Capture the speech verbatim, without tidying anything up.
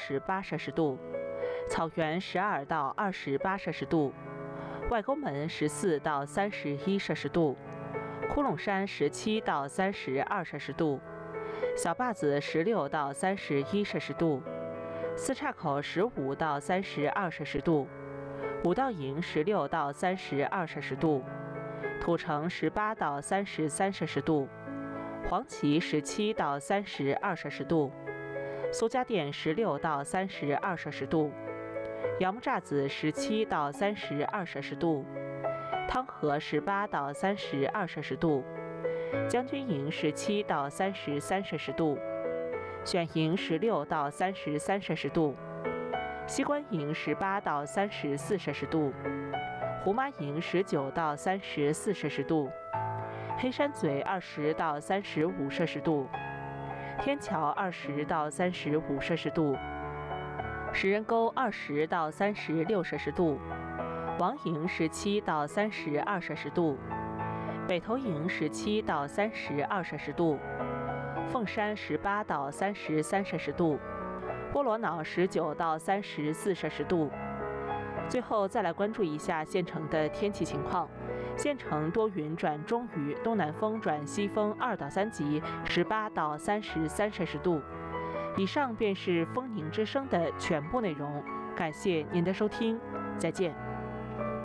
十八摄氏度，草原十二到二十八摄氏度，外沟门十四到三十一摄氏度，窟窿山十七到三十二摄氏度，小坝子十六到三十一摄氏度，四岔口十五到三十二摄氏度，五道营十六到三十二摄氏度，土城十八到三十三摄氏度，黄岐十七到三十二摄氏度，苏家店十六到三十二摄氏度，杨木栅子十七到三十二摄氏度，汤河十八到三十二摄氏度，将军营十七到三十三摄氏度，选营十六到三十三摄氏度，西关营十八到三十四摄氏度，胡麻营十九到三十四摄氏度，黑山嘴二十到三十五摄氏度，天桥二十到三十五摄氏度，石人沟二十到三十六摄氏度，王营十七到三十二摄氏度，北头营十七到三十二摄氏度，凤山十八到三十三摄氏度，波罗瑙十九到三十四摄氏度。最后再来关注一下县城的天气情况。县城多云转中雨，东南风转西风二到三级，十八到三十三摄氏度。以上便是风宁之声的全部内容，感谢您的收听，再见。